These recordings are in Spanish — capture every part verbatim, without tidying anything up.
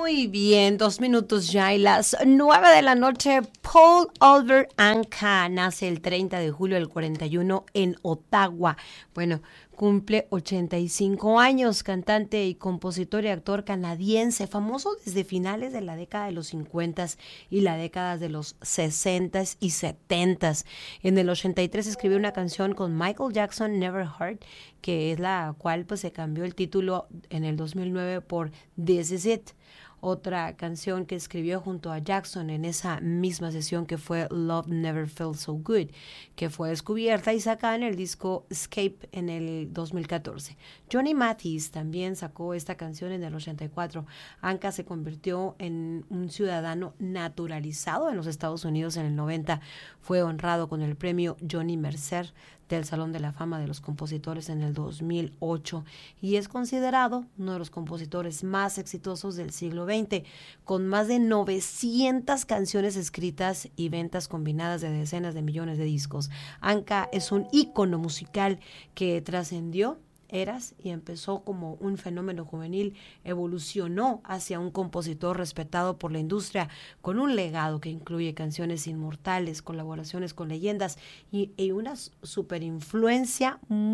Muy bien, dos minutos ya y las nueve de la noche. Paul Albert Anka nace el treinta de julio del cuarenta y uno en Ottawa. Bueno, cumple ochenta y cinco años, cantante y compositor y actor canadiense, famoso desde finales de la década de los cincuenta y la década de los sesenta y setenta. En el ochenta y tres escribió una canción con Michael Jackson, Never Heard, que es la cual pues se cambió el título en el dos mil nueve por This Is It. Otra canción que escribió junto a Jackson en esa misma sesión, que fue Love Never Felt So Good, que fue descubierta y sacada en el disco Escape en el dos mil catorce. Johnny Mathis también sacó esta canción en el ochenta y cuatro. Anka se convirtió en un ciudadano naturalizado en los Estados Unidos en el noventa. Fue honrado con el premio Johnny Mercer del Salón de la Fama de los Compositores en el dos mil ocho y es considerado uno de los compositores más exitosos del siglo veinte, con más de novecientas canciones escritas y ventas combinadas de decenas de millones de discos. Anka es un ícono musical que trascendió eras y empezó como un fenómeno juvenil, evolucionó hacia un compositor respetado por la industria con un legado que incluye canciones inmortales, colaboraciones con leyendas y, y una superinfluencia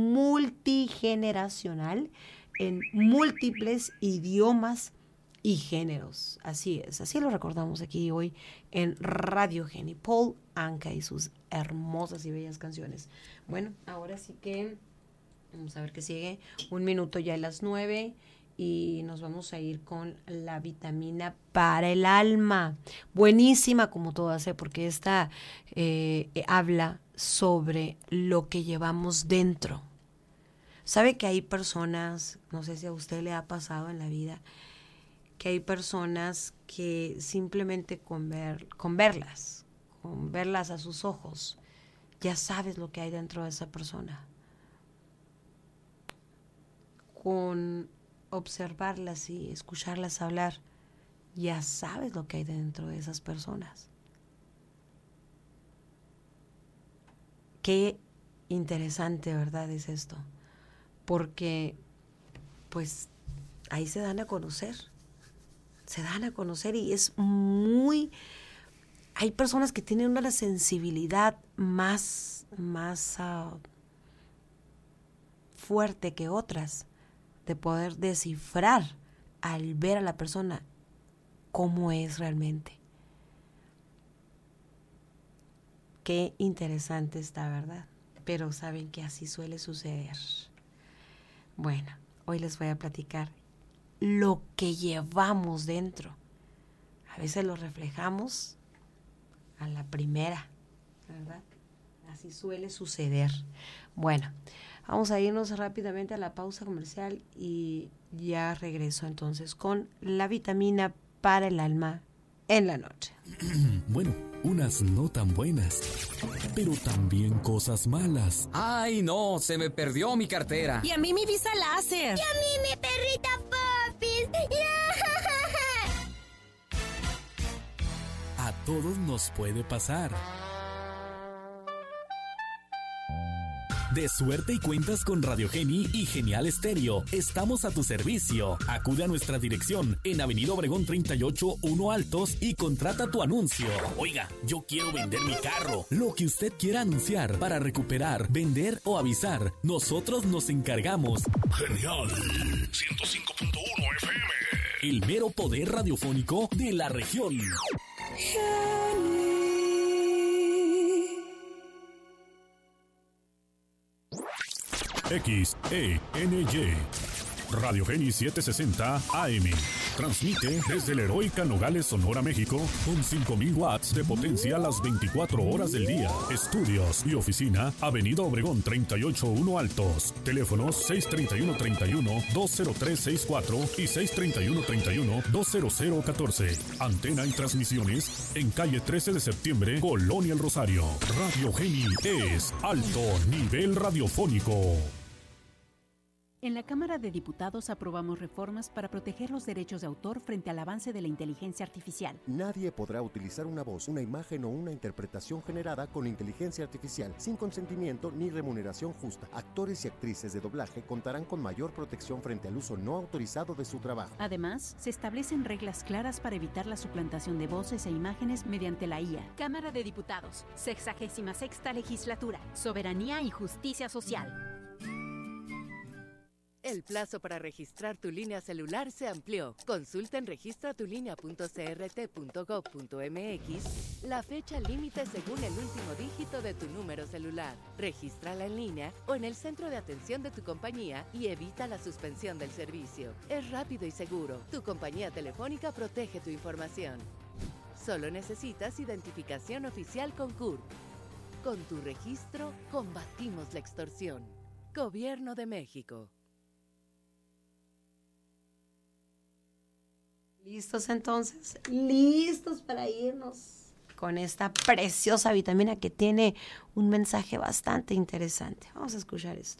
multigeneracional en múltiples idiomas y géneros. Así es, así lo recordamos aquí hoy en Radio Geni. Paul Anka y sus hermosas y bellas canciones. Bueno, ahora sí que vamos a ver qué sigue. Un minuto ya a las nueve y nos vamos a ir con la vitamina para el alma. Buenísima como todas, ¿eh? Porque esta eh, habla sobre lo que llevamos dentro. ¿Sabe que hay personas, no sé si a usted le ha pasado en la vida, que hay personas que simplemente con, ver, con verlas, con verlas a sus ojos, ya sabes lo que hay dentro de esa persona? Con observarlas y escucharlas hablar, ya sabes lo que hay dentro de esas personas. Qué interesante, ¿verdad? Es esto. Porque, pues, ahí se dan a conocer. Se dan a conocer y es muy... Hay personas que tienen una sensibilidad más, más uh, fuerte que otras, de poder descifrar al ver a la persona cómo es realmente. Qué interesante está, ¿verdad? Pero saben que así suele suceder. Bueno, hoy les voy a platicar lo que llevamos dentro. A veces lo reflejamos a la primera, ¿verdad? Así suele suceder. Bueno, vamos a irnos rápidamente a la pausa comercial y ya regreso entonces con la vitamina para el alma en la noche. Bueno, unas no tan buenas, pero también cosas malas. ¡Ay, no! Se me perdió mi cartera. Y a mí mi visa láser. Y a mí mi perrita Popis. A todos nos puede pasar. De suerte y cuentas con Radio Geni y Genial Estéreo. Estamos a tu servicio. Acude a nuestra dirección en Avenida Obregón treinta y ocho, uno Altos y contrata tu anuncio. Oiga, yo quiero vender mi carro. Lo que usted quiera anunciar para recuperar, vender o avisar, nosotros nos encargamos. Genial ciento cinco punto uno F M. El mero poder radiofónico de la región. X E N Y Radio Geni setecientos sesenta A M. Transmite desde la heroica Nogales, Sonora, México, con cinco mil watts de potencia las veinticuatro horas del día. Estudios y oficina, Avenida Obregón treinta y ocho, uno Altos. Teléfonos seis treinta y uno, treinta y uno, dos cero tres sesenta y cuatro y seis treinta y uno, treinta y uno, dos cero cero catorce. Antena y transmisiones en calle trece de septiembre, Colonia El Rosario. Radio Geni es alto nivel radiofónico. En la Cámara de Diputados aprobamos reformas para proteger los derechos de autor frente al avance de la inteligencia artificial. Nadie podrá utilizar una voz, una imagen o una interpretación generada con inteligencia artificial sin consentimiento ni remuneración justa. Actores y actrices de doblaje contarán con mayor protección frente al uso no autorizado de su trabajo. Además, se establecen reglas claras para evitar la suplantación de voces e imágenes mediante la I A. Cámara de Diputados, sexagésima sexta legislatura, soberanía y justicia social. El plazo para registrar tu línea celular se amplió. Consulta en registra tu línea punto c r t punto gov punto m x la fecha límite según el último dígito de tu número celular. Regístrala en línea o en el centro de atención de tu compañía y evita la suspensión del servicio. Es rápido y seguro. Tu compañía telefónica protege tu información. Solo necesitas identificación oficial con C U R. Con tu registro, combatimos la extorsión. Gobierno de México. ¿Listos entonces? ¿Listos para irnos con esta preciosa vitamina que tiene un mensaje bastante interesante? Vamos a escuchar esto.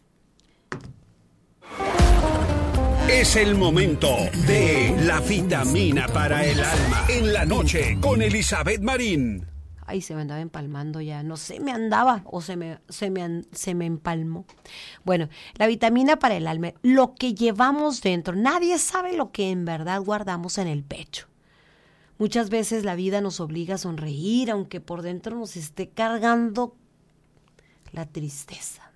Es el momento de la vitamina para el alma. En la noche con Elizabeth Marín. Ay, se me andaba empalmando ya. No sé, me andaba o se me, se me, se me empalmó. Bueno, la vitamina para el alma, lo que llevamos dentro. Nadie sabe lo que en verdad guardamos en el pecho. Muchas veces la vida nos obliga a sonreír, aunque por dentro nos esté cargando la tristeza.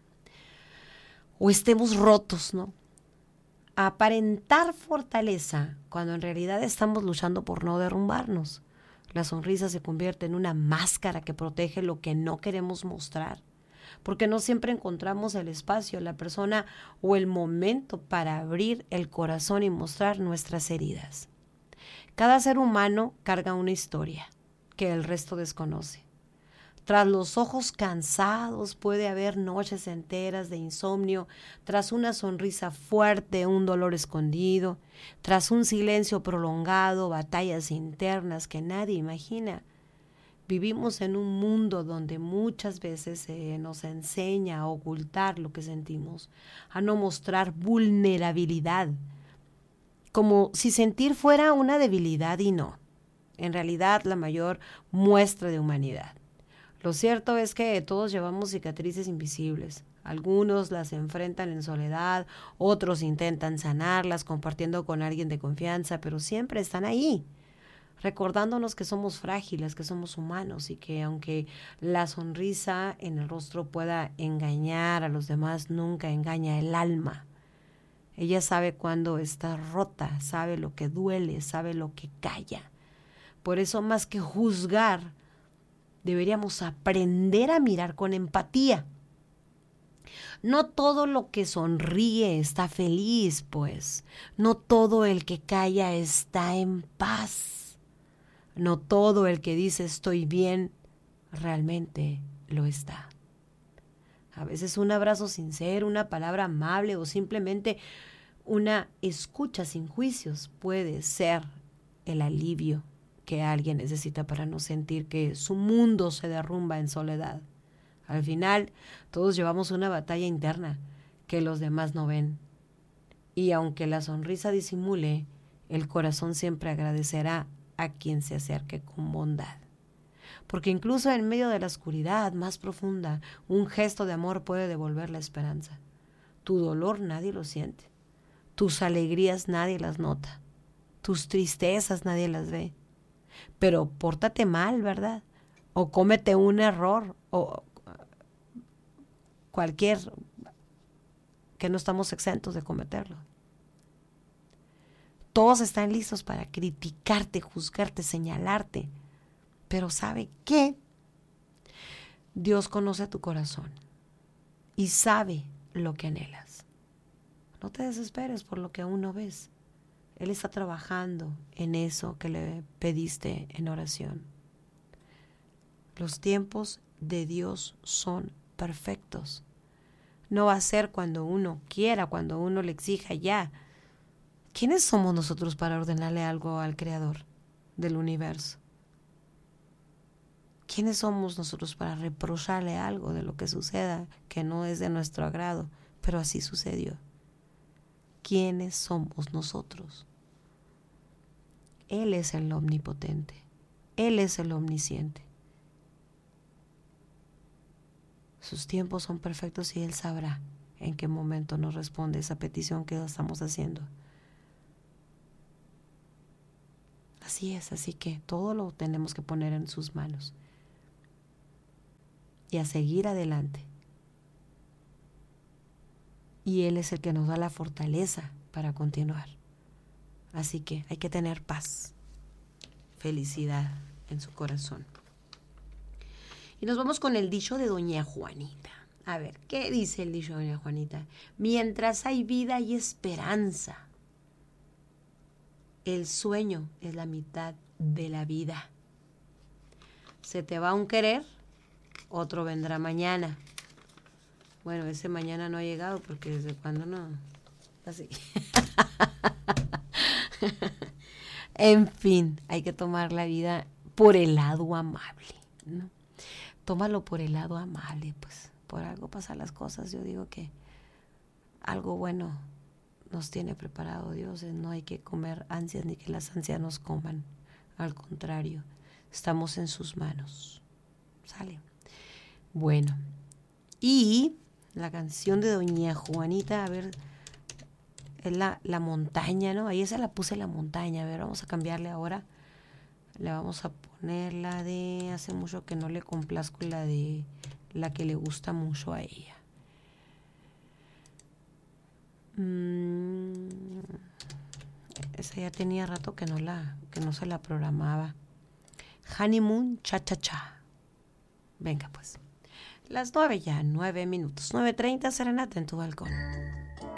O estemos rotos, ¿no? Aparentar fortaleza cuando en realidad estamos luchando por no derrumbarnos. La sonrisa se convierte en una máscara que protege lo que no queremos mostrar, porque no siempre encontramos el espacio, la persona o el momento para abrir el corazón y mostrar nuestras heridas. Cada ser humano carga una historia que el resto desconoce. Tras los ojos cansados puede haber noches enteras de insomnio, tras una sonrisa fuerte, un dolor escondido, tras un silencio prolongado, batallas internas que nadie imagina. Vivimos en un mundo donde muchas veces se nos enseña a ocultar lo que sentimos, a no mostrar vulnerabilidad, como si sentir fuera una debilidad y no. En realidad, la mayor muestra de humanidad. Lo cierto es que todos llevamos cicatrices invisibles. Algunos las enfrentan en soledad, otros intentan sanarlas compartiendo con alguien de confianza, pero siempre están ahí, recordándonos que somos frágiles, que somos humanos y que aunque la sonrisa en el rostro pueda engañar a los demás, nunca engaña el alma. Ella sabe cuándo está rota, sabe lo que duele, sabe lo que calla. Por eso, más que juzgar, deberíamos aprender a mirar con empatía. No todo lo que sonríe está feliz, pues. No todo el que calla está en paz. No todo el que dice estoy bien realmente lo está. A veces un abrazo sincero, una palabra amable o simplemente una escucha sin juicios puede ser el alivio que alguien necesita para no sentir que su mundo se derrumba en soledad. Al final, todos llevamos una batalla interna que los demás no ven. Y aunque la sonrisa disimule, el corazón siempre agradecerá a quien se acerque con bondad. Porque incluso en medio de la oscuridad más profunda, un gesto de amor puede devolver la esperanza. Tu dolor nadie lo siente. Tus alegrías nadie las nota. Tus tristezas nadie las ve. Pero pórtate mal, ¿verdad? O cómete un error, o cualquier, que no estamos exentos de cometerlo. Todos están listos para criticarte, juzgarte, señalarte. Pero ¿sabe qué? Dios conoce tu corazón y sabe lo que anhelas. No te desesperes por lo que aún no ves. Él está trabajando en eso que le pediste en oración. Los tiempos de Dios son perfectos. No va a ser cuando uno quiera, cuando uno le exija ya. ¿Quiénes somos nosotros para ordenarle algo al Creador del universo? ¿Quiénes somos nosotros para reprocharle algo de lo que suceda que no es de nuestro agrado? Pero así sucedió. quiénes somos nosotros. Él es el omnipotente. Él es el omnisciente. Sus tiempos son perfectos y Él sabrá en qué momento nos responde esa petición que estamos haciendo. Así es, así que todo lo tenemos que poner en sus manos y a seguir adelante. Y Él es el que nos da la fortaleza para continuar. Así que hay que tener paz, felicidad en su corazón. Y nos vamos con el dicho de doña Juanita. A ver, ¿qué dice el dicho de doña Juanita? Mientras hay vida hay esperanza. El sueño es la mitad de la vida. Se te va un querer, otro vendrá mañana. Bueno, ese mañana no ha llegado porque desde cuando no. Así. En fin, hay que tomar la vida por el lado amable, ¿no? Tómalo por el lado amable, pues por algo pasan las cosas. Yo digo que algo bueno nos tiene preparado Dios. No hay que comer ansias ni que las ansias nos coman. Al contrario, estamos en sus manos. ¿Sale? Bueno, y la canción de doña Juanita, a ver, es la, la montaña, ¿no? Ahí esa la puse la montaña. A ver, vamos a cambiarle ahora. Le vamos a poner la de hace mucho que no le complazco, la de la que le gusta mucho a ella. Mm, esa ya tenía rato que no la, que no se la programaba. Honeymoon Cha Cha Cha. Venga pues. Las nueve ya, nueve minutos. nueve treinta, serenata en tu balcón.